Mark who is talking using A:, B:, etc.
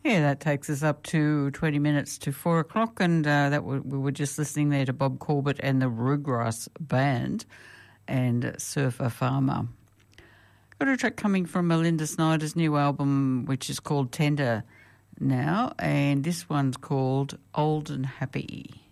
A: Yeah, that takes us up to 20 minutes to 4 o'clock, and we were just listening there to Bob Corbett and the Ruggrass Band and Surfer Farmer. Got a track coming from Melinda Snyder's new album, which is called Tender now, and this one's called Old and Happy.